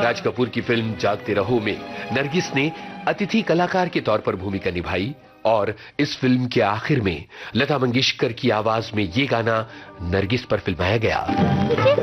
राज कपूर की फिल्म जागते रहो में नरगिस ने अतिथि कलाकार के तौर पर भूमिका निभाई और इस फिल्म के आखिर में लता मंगेशकर की आवाज में ये गाना नरगिस पर फिल्माया गया।